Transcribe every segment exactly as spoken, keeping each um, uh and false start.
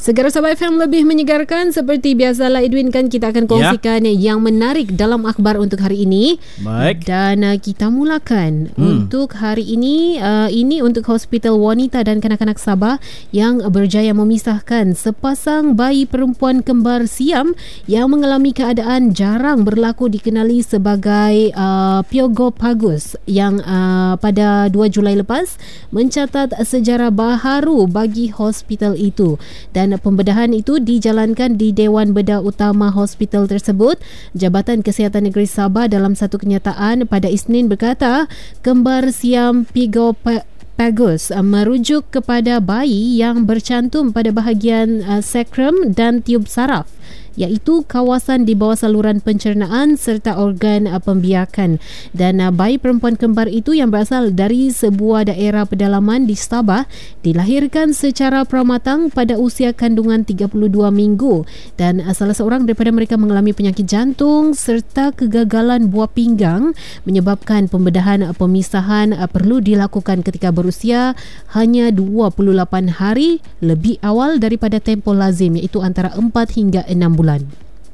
Segera Sabah F M lebih menyegarkan. Seperti biasalah Edwin, kan kita akan kongsikan ya. yang menarik dalam akhbar untuk hari ini. Baik. Dan uh, kita mulakan hmm. untuk hari ini. Uh, ini untuk Hospital Wanita dan Kanak-kanak Sabah yang berjaya memisahkan sepasang bayi perempuan kembar siam yang mengalami keadaan jarang berlaku dikenali sebagai uh, Pyogopagus yang uh, pada dua Julai lepas mencatat sejarah baharu bagi hospital itu. Dan pembedahan itu dijalankan di Dewan Bedah Utama hospital tersebut. Jabatan Kesihatan Negeri Sabah dalam satu kenyataan pada Isnin berkata, kembar siam Pyogopagus merujuk kepada bayi yang bercantum pada bahagian uh, sacrum dan tiub saraf, iaitu kawasan di bawah saluran pencernaan serta organ uh, pembiakan. Dan uh, bayi perempuan kembar itu yang berasal dari sebuah daerah pedalaman di Sabah dilahirkan secara pramatang pada usia kandungan tiga puluh dua minggu. Dan uh, salah seorang daripada mereka mengalami penyakit jantung serta kegagalan buah pinggang, menyebabkan pembedahan uh, pemisahan uh, perlu dilakukan ketika berusia hanya dua puluh lapan hari lebih awal daripada tempoh lazim, iaitu antara empat hingga enam bulan.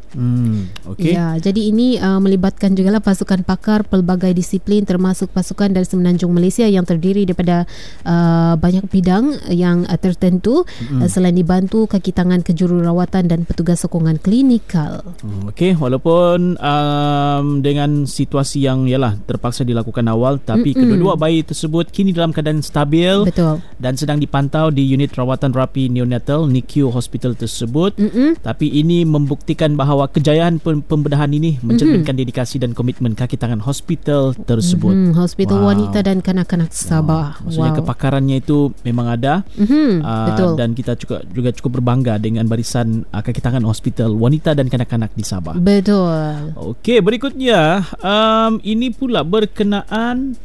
Hmm, okay. Ya, jadi ini uh, melibatkan juga lah pasukan pakar pelbagai disiplin, termasuk pasukan dari Semenanjung Malaysia yang terdiri daripada uh, banyak bidang yang uh, tertentu, hmm. uh, selain dibantu kaki tangan kejururawatan dan petugas sokongan klinikal. Hmm, Okey, walaupun um, dengan situasi yang yalah terpaksa dilakukan awal, tapi Mm-mm. kedua-dua bayi tersebut kini dalam keadaan stabil. Betul. Dan sedang dipantau di unit rawatan rapi neonatal N I C U hospital tersebut. Mm-mm. Tapi ini membuktikan bahawa kejayaan pembedahan ini mencerminkan mm-hmm. dedikasi dan komitmen kaki tangan hospital tersebut. Mm-hmm. Hospital wow. Wanita dan Kanak-kanak Sabah. Wow. Maksudnya wow. kepakarannya itu memang ada. Mm-hmm. Uh, Betul. Dan kita juga, juga cukup berbangga dengan barisan uh, kaki tangan hospital wanita dan kanak-kanak di Sabah. Betul. Okey, berikutnya um, ini pula berkenaan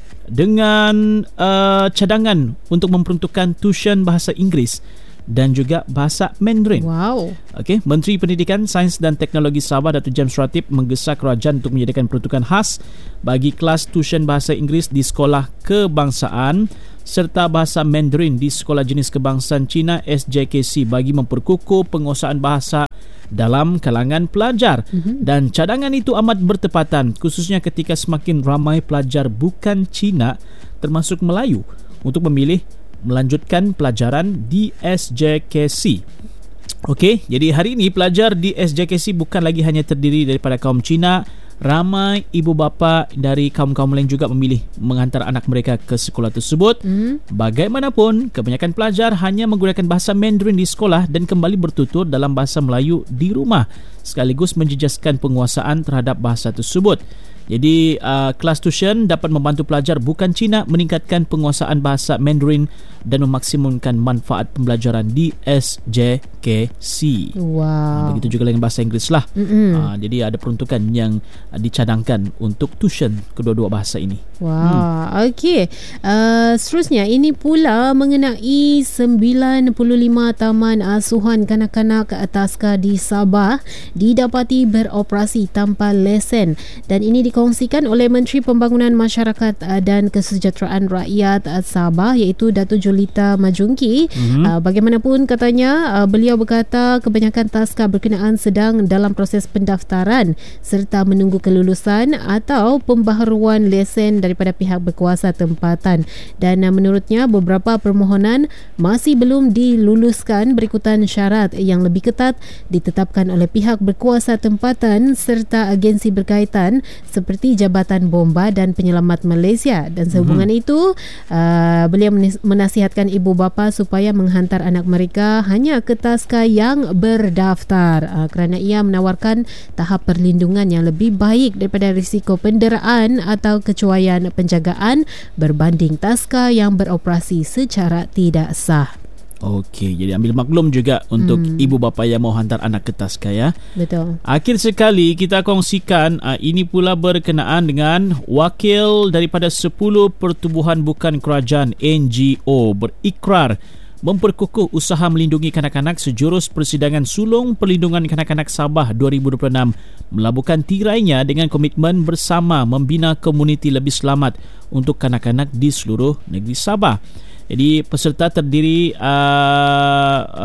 dengan uh, cadangan untuk memperuntukkan tuition bahasa Inggeris dan juga bahasa Mandarin. Wow. Okey, Menteri Pendidikan, Sains dan Teknologi Sabah Datuk James Ratib menggesa kerajaan untuk menyediakan peruntukan khas bagi kelas tuition bahasa Inggeris di sekolah kebangsaan serta bahasa Mandarin di Sekolah Jenis Kebangsaan Cina S J K C bagi memperkukuh penguasaan bahasa dalam kalangan pelajar. Mm-hmm. Dan cadangan itu amat bertepatan khususnya ketika semakin ramai pelajar bukan Cina termasuk Melayu untuk memilih melanjutkan pelajaran di S J K C. Okey, jadi hari ini pelajar di S J K C bukan lagi hanya terdiri daripada kaum Cina. Ramai ibu bapa dari kaum-kaum lain juga memilih menghantar anak mereka ke sekolah tersebut. Mm. Bagaimanapun, kebanyakan pelajar hanya menggunakan bahasa Mandarin di sekolah dan kembali bertutur dalam bahasa Melayu di rumah, sekaligus menjejaskan penguasaan terhadap bahasa tersebut. Jadi uh, kelas tuition dapat membantu pelajar bukan Cina meningkatkan penguasaan bahasa Mandarin dan memaksimumkan manfaat pembelajaran di S J K C. Wow. Uh, begitu juga dengan bahasa Inggeris lah. Uh, jadi ada peruntukan yang uh, dicadangkan untuk tuition kedua-dua bahasa ini. Wow. Hmm. Okey. Uh, seterusnya ini pula mengenai sembilan puluh lima taman asuhan kanak-kanak taska di Sabah didapati beroperasi tanpa lesen, dan ini dikongsikan oleh Menteri Pembangunan Masyarakat dan Kesejahteraan Rakyat Sabah, iaitu Datuk Julita Majungki. Mm-hmm. Uh, bagaimanapun katanya, uh, beliau berkata kebanyakan taska berkenaan sedang dalam proses pendaftaran serta menunggu kelulusan atau pembaharuan lesen daripada pihak berkuasa tempatan. Dan uh, menurutnya beberapa permohonan masih belum diluluskan berikutan syarat yang lebih ketat ditetapkan oleh pihak berkuasa tempatan serta agensi berkaitan seperti Jabatan Bomba dan Penyelamat Malaysia. Dan sehubungan mm-hmm. itu uh, beliau menasihatkan ibu bapa supaya menghantar anak mereka hanya ke taska yang berdaftar, uh, kerana ia menawarkan tahap perlindungan yang lebih baik daripada risiko penderaan atau kecuaian penjagaan berbanding taska yang beroperasi secara tidak sah. Okey, jadi ambil maklum juga untuk hmm. ibu bapa yang mau hantar anak ke taska ya. Betul. Akhir sekali kita kongsikan uh, ini pula berkenaan dengan wakil daripada sepuluh pertubuhan bukan kerajaan N G O berikrar memperkukuh usaha melindungi kanak-kanak. Sejurus Persidangan Sulong Perlindungan Kanak-kanak Sabah dua ribu dua puluh enam melabuhkan tirainya dengan komitmen bersama membina komuniti lebih selamat untuk kanak-kanak di seluruh negeri Sabah. Jadi peserta terdiri uh, uh,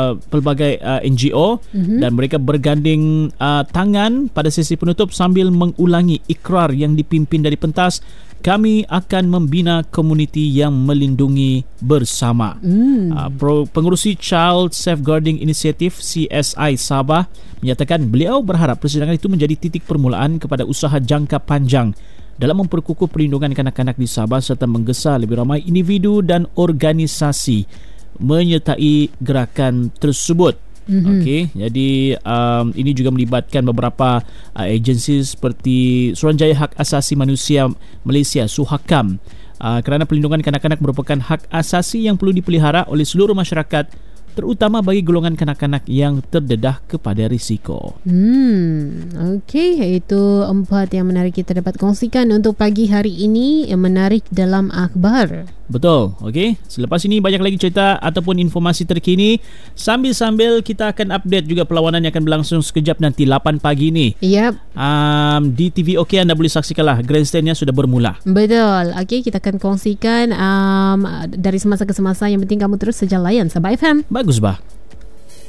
uh, pelbagai uh, N G O mm-hmm. dan mereka berganding uh, tangan pada sesi penutup sambil mengulangi ikrar yang dipimpin dari pentas, kami akan membina komuniti yang melindungi bersama. Mm. Uh, Pro, pengurusi Child Safeguarding Initiative C S I Sabah menyatakan beliau berharap persidangan itu menjadi titik permulaan kepada usaha jangka panjang dalam memperkukuh perlindungan kanak-kanak di Sabah serta menggesa lebih ramai individu dan organisasi menyertai gerakan tersebut. Mm-hmm. Okey, jadi um, ini juga melibatkan beberapa uh, agensi seperti Suruhanjaya Hak Asasi Manusia Malaysia Suhakam, uh, kerana perlindungan kanak-kanak merupakan hak asasi yang perlu dipelihara oleh seluruh masyarakat, terutama bagi golongan kanak-kanak yang terdedah kepada risiko. Hmm, okey, itu empat yang menarik kita dapat kongsikan untuk pagi hari ini yang menarik dalam akhbar. Betul, okey. Selepas ini banyak lagi cerita ataupun informasi terkini. Sambil-sambil kita akan update juga perlawanan yang akan berlangsung sekejap nanti lapan pagi ni. Yep. Um, di T V OK anda boleh saksikanlah, grandstandnya sudah bermula. Betul. Okey, kita akan kongsikan um, dari semasa ke semasa. Yang penting kamu terus saja layan Sabah F M. Bagus bah.